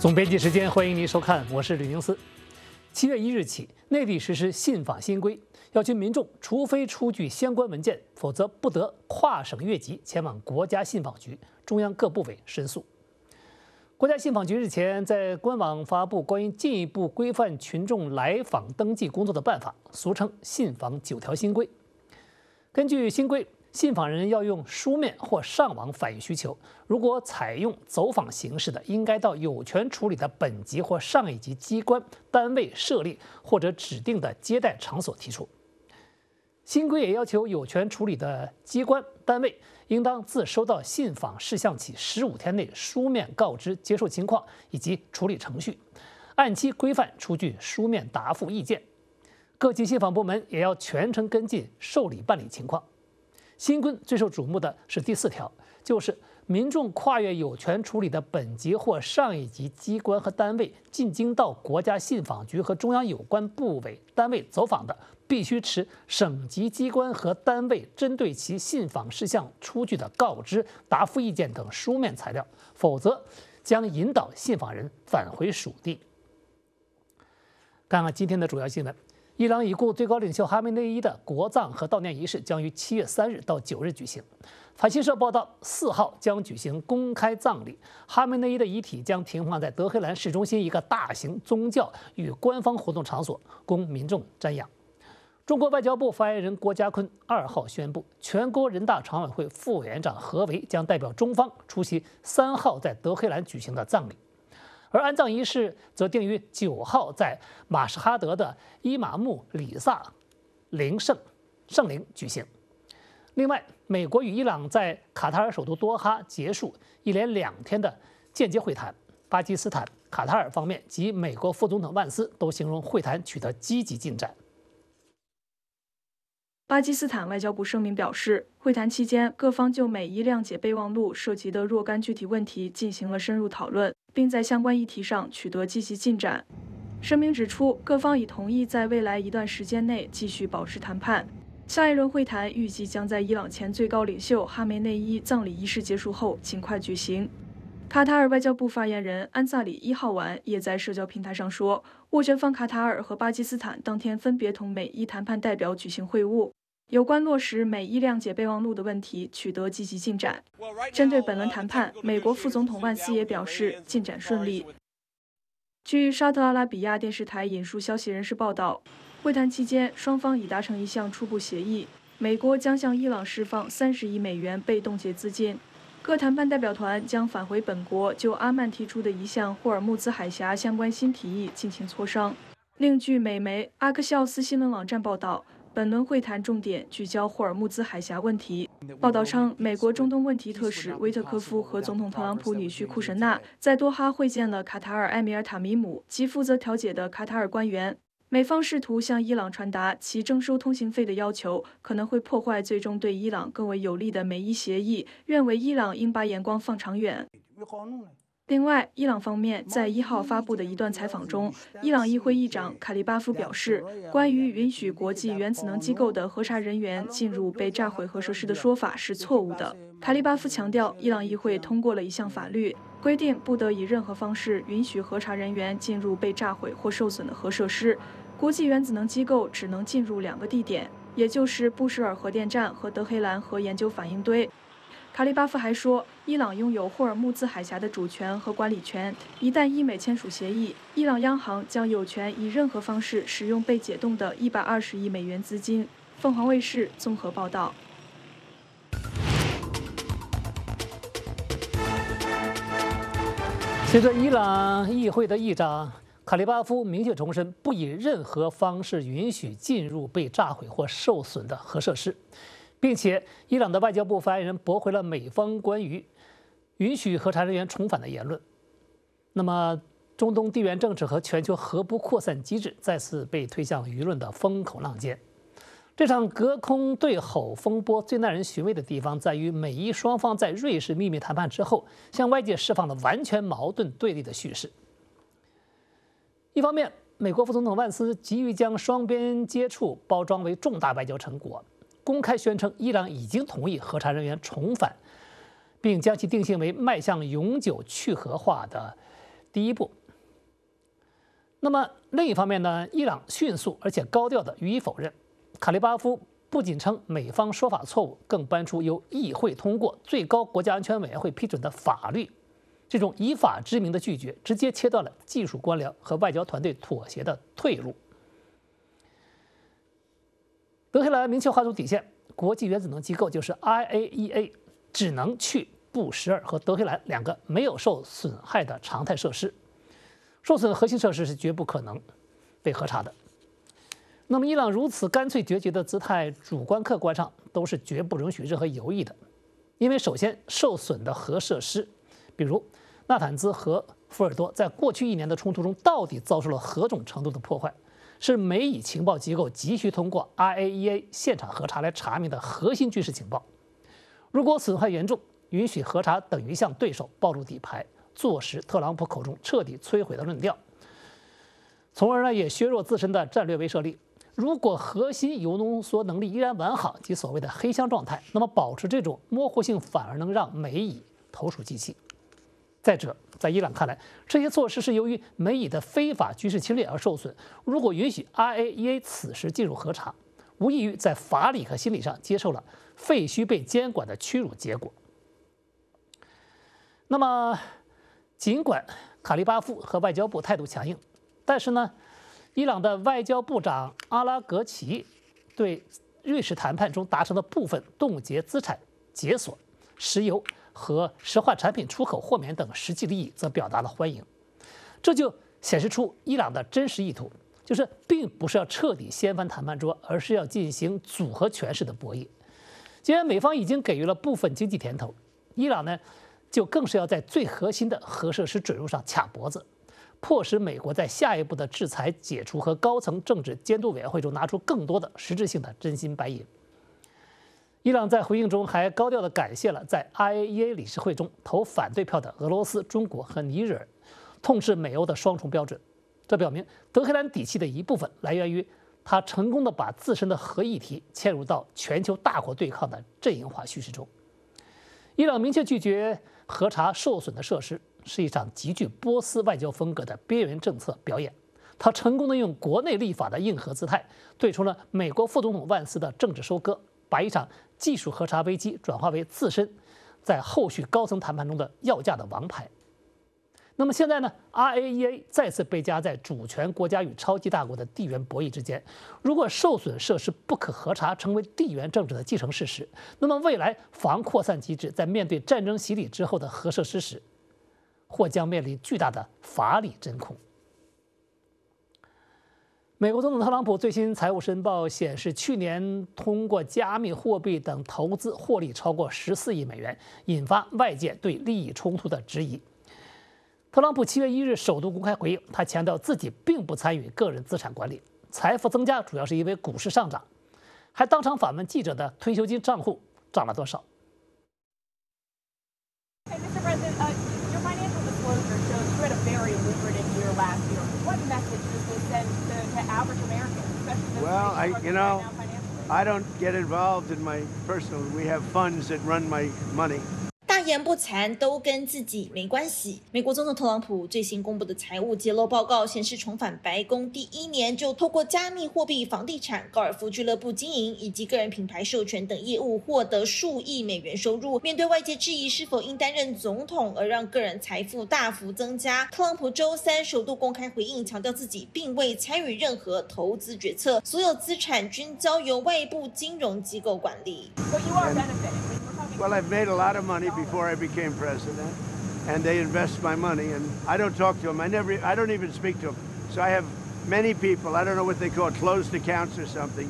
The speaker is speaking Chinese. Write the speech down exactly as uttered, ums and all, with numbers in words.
总编辑时间，欢迎您收看，我是吕宁思。七月一日起，内地实施信访新规，要求民众除非出具相关文件，否则不得跨省越级前往国家信访局、中央各部委申诉。国家信访局日前在官网发布关于进一步规范群众来访登记工作的办法，俗称“信访九条新规”。根据新规，信访人要用书面或上网反映需求，如果采用走访形式的，应该到有权处理的本级或上一级机关、单位设立或者指定的接待场所提出。新规也要求有权处理的机关、单位应当自收到信访事项起十五天内书面告知接受情况以及处理程序，按期规范出具书面答复意见。各级信访部门也要全程跟进受理办理情况。新规最受瞩目的是第四条，就是民众跨越有权处理的本级或上一级机关和单位进京到国家信访局和中央有关部委单位走访的，必须持省级机关和单位针对其信访事项出具的告知、答复意见等书面材料，否则将引导信访人返回属地。看看今天的主要新闻。伊朗已故最高领袖哈梅内伊的国葬和悼念仪式将于七月三日到九日举行。法新社报道，四号将举行公开葬礼，哈梅内伊的遗体将停放在德黑兰市中心一个大型宗教与官方活动场所，供民众瞻仰。中国外交部发言人郭家坤二号宣布，全国人大常委会副委员长何为将代表中方出席三号在德黑兰举行的葬礼。而安葬仪式则定于九号在马什哈德的伊玛目里萨陵圣圣陵举行。另外，美国与伊朗在卡塔尔首都多哈结束一连两天的间接会谈，巴基斯坦、卡塔尔方面及美国副总统万斯都形容会谈取得积极进展。 巴基斯坦外交部声明表示，会谈期间，各方就美伊谅解备忘录涉及的若干具体问题进行了深入讨论，并在相关议题上取得积极进展。声明指出，各方已同意在未来一段时间内继续保持谈判。下一轮会谈预计将在伊朗前最高领袖哈梅内伊葬礼仪式结束后尽快举行。卡塔尔外交部发言人安萨里一号晚也在社交平台上说，斡旋方卡塔尔和巴基斯坦当天分别同美伊谈判代表举行会晤，有关落实美伊谅解备忘录的问题取得积极进展。针对本轮谈判，美国副总统万斯也表示进展顺利。据沙特阿拉比亚电视台引述消息人士报道，会谈期间双方已达成一项初步协议，美国将向伊朗释放三十亿美元被冻结资金。各谈判代表团将返回本国，就阿曼提出的一项霍尔木兹海峡相关新提议进行磋商。另据美媒阿克肖斯新闻网站报道，本轮会谈重点聚焦霍尔木兹海峡问题。报道称，美国中东问题特使威特科夫和总统特朗普女婿库什纳在多哈会见了卡塔尔埃米尔塔米姆及负责调解的卡塔尔官员。美方试图向伊朗传达其征收通行费的要求可能会破坏最终对伊朗更为有利的美伊协议，认为伊朗应把眼光放长远。另外，伊朗方面在一号发布的一段采访中，伊朗议会议长卡利巴夫表示，关于允许国际原子能机构的核查人员进入被炸毁核设施的说法是错误的。卡利巴夫强调，伊朗议会通过了一项法律，规定不得以任何方式允许核查人员进入被炸毁或受损的核设施。国际原子能机构只能进入两个地点，也就是布什尔核电站和德黑兰核研究反应堆。卡利巴夫还说，伊朗拥有霍尔木兹海峡的主权和管理权，一旦伊美签署协议，伊朗央行将有权以任何方式使用被解冻的一百二十亿美元资金。凤凰卫视综合报道。 随着伊朗议会的议长卡利巴夫明确重申，不以任何方式允许进入被炸毁或受损的核设施，并且伊朗的外交部发言人驳回了美方关于允许核查人员重返的言论。那么，中东地缘政治和全球核不扩散机制再次被推向舆论的风口浪尖。这场隔空对吼风波最耐人寻味的地方在于，美伊双方在瑞士秘密谈判之后，向外界释放了完全矛盾对立的叙事。一方面，美国副总统万斯急于将双边接触包装为重大外交成果，公开宣称伊朗已经同意核查人员重返，并将其定性为迈向永久去核化的第一步。那么另一方面呢，伊朗迅速而且高调地予以否认。卡利巴夫不仅称美方说法错误，更搬出由议会通过、最高国家安全委员会批准的法律。这种以法之名的拒绝，直接切断了技术官僚和外交团队妥协的退路。德黑兰明确划出底线，国际原子能机构就是 I A E A 只能去布什尔和德黑兰两个没有受损害的常态设施，受损核心设施是绝不可能被核查的。那么，伊朗如此干脆决绝的姿态，主观客观上都是绝不允许任何犹豫的，因为首先受损的核设施，比如纳坦兹和福尔多，在过去一年的冲突中到底遭受了何种程度的破坏，是美以情报机构急需通过 I A E A 现场核查来查明的核心军事情报。如果损害严重，允许核查等于向对手暴露底牌，坐实特朗普口中彻底摧毁的论调，从而呢也削弱自身的战略威慑力。如果核心铀浓缩能力依然完好，即所谓的黑箱状态，那么保持这种模糊性反而能让美以投鼠忌器。再者，在伊朗看来，这些措施是由于美以的非法军事侵略而受损。如果允许 I A E A 此时进入核查，无异于在法理和心理上接受了废墟被监管的屈辱结果。那么，尽管卡利巴夫和外交部态度强硬，但是呢，伊朗的外交部长阿拉格齐对瑞士谈判中达成的部分冻结资产解锁、石油和石化产品出口豁免等实际利益，则表达了欢迎。这就显示出伊朗的真实意图，就是并不是要彻底掀翻谈判桌，而是要进行组合权势的博弈。既然美方已经给予了部分经济甜头，伊朗呢，就更是要在最核心的核设施准入上卡脖子，迫使美国在下一步的制裁解除和高层政治监督委员会中拿出更多的实质性的真金白银。伊朗在回应中还高调地感谢了在 I A E A 理事会中投反对票的俄罗斯、中国和尼日尔，痛斥美欧的双重标准。这表明德黑兰底气的一部分来源于他成功地把自身的核议题嵌入到全球大国对抗的阵营化叙事中。伊朗明确拒绝核查受损的设施，是一场极具波斯外交风格的边缘政策表演。他成功地用国内立法的硬核姿态，对冲了美国副总统万斯的政治收割，把一场技术核查危机转化为自身在后续高层谈判中的要价的王牌。那么现在呢 ，I A E A 再次被夹在主权国家与超级大国的地缘博弈之间。如果受损设施不可核查成为地缘政治的既成事实，那么未来防扩散机制在面对战争洗礼之后的核设施时，或将面临巨大的法理真空。美国总统特朗普最新财务申报显示，去年通过加密货币等投资获利超过十四亿美元，引发外界对利益冲突的质疑。特朗普七月一日首度公开回应，他强调自己并不参与个人资产管理，财富增加主要是因为股市上涨，还当场反问记者的退休金账户涨了多少。 Hey, Mister President, uh, your financial disclosure shows you had a very lucrative year last year. What message does this send to, to average Americans, especially those well, who are I, you know, right now financially? I don't get involved in my personal. We have funds that run my money. 大言不惭都跟自己没关系。美国总统特朗普最新公布的财务揭露报告显示，重返白宫第一年就透过加密货币、房地产、高尔夫俱乐部经营以及个人品牌授权等业务获得数亿美元收入。面对外界质疑是否因担任总统而让个人财富大幅增加，特朗普周三首度公开回应，强调自己并未参与任何投资决策，所有资产均交由外部金融机构管理。 But you are benefiting. Well, I've made a lot of money before I became president, and they invest my money, and I don't talk to them. I never, I don't even speak to them. So I have many people, I don't know what they call it, closed accounts or something.